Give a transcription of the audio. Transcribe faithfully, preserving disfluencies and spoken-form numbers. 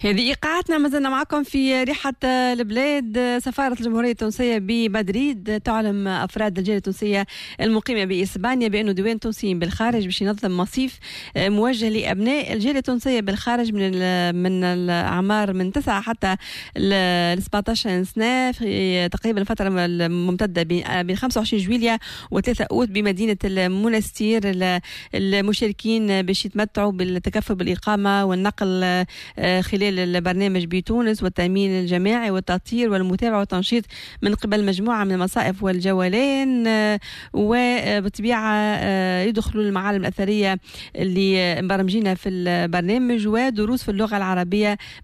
هذه إيقاعاتنا، ما زلنا معكم في ريحة البلاد. سفارة الجمهورية التونسية بمدريد تعلم أفراد الجالية التونسية المقيمة بإسبانيا بأنه ديوان تونسيين بالخارج باش ينظم مصيف موجه لأبناء الجالية التونسية بالخارج من من الأعمار من تسعة حتى ل سبعطاش سنة، في تقريبا الفترة الممتدة بين خمسة وعشرين جويلية وثلاثة أوت بمدينة المنستير. المشاركين باش يتمتعوا بالتكفل بالإقامة والنقل خلال البرنامج بتونس والتأمين الجماعي والتطهير والمتابعة والتنشيط من قبل مجموعة من المصائف والجولان، وبطبيعة يدخلوا المعالم الأثرية اللي مبرمجينها في البرنامج ودروس في اللغة العربية